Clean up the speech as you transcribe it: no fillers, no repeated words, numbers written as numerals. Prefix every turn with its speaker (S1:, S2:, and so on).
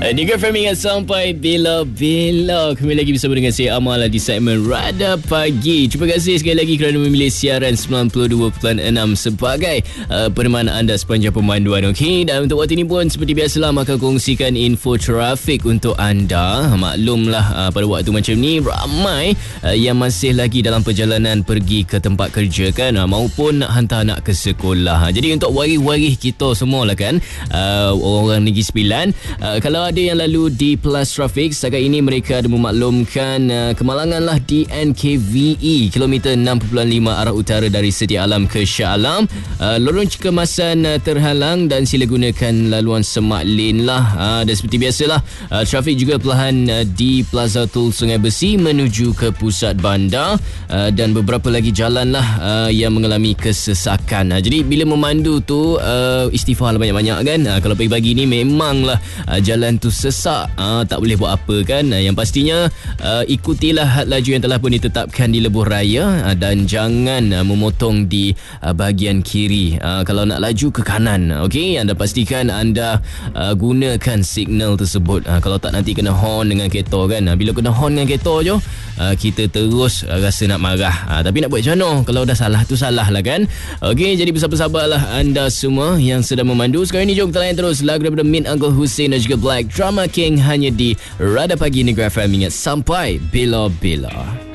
S1: Di FM ingat sampai bila-bila. Kembali lagi bersama dengan saya Amal di segmen Rada Pagi. Terima kasih sekali lagi kerana memilih siaran 92.6 sebagai peneman anda sepanjang pemanduan. Okey, dan untuk waktu ini pun seperti biasalah akan kongsikan info trafik untuk anda. Maklumlah pada waktu macam ni ramai yang masih lagi dalam perjalanan pergi ke tempat kerja kan, maupun nak hantar anak ke sekolah. Jadi untuk waris-waris kita semua lah kan, orang Negeri Sembilan, kalau ada yang lalu di Plus Traffic, setakat ini mereka ada memaklumkan kemalangan lah di NKVE kilometer 6.5 arah utara dari Setia Alam ke Shah Alam. Lorong kemasan terhalang dan sila gunakan laluan Semak Lane lah. Dan seperti biasalah, trafik juga perlahan di Plaza Tol Sungai Besi menuju ke pusat bandar, dan beberapa lagi jalan lah yang mengalami kesesakan. Jadi bila memandu tu istighfar lah banyak-banyak kan. Kalau pagi-pagi ni memanglah jalan tu sesak, tak boleh buat apa kan. Yang pastinya ikutilah had laju yang telah pun ditetapkan di lebuh raya, dan jangan memotong di bahagian kiri. Kalau nak laju ke kanan, okey, anda pastikan anda gunakan signal tersebut. Kalau tak nanti kena horn dengan kereta kan. Bila kena horn dengan kereta je, kita terus rasa nak marah. Tapi nak buat macam mana? Kalau dah salah tu salah lah kan. Okey, jadi bersabar-sabarlah anda semua yang sedang memandu. Sekarang ni jom kita layan terus lagu daripada Min Uncle Hussein dan juga Black Drama King hanya di Rada Pagi Negeri FM. Ingat sampai bila-bila.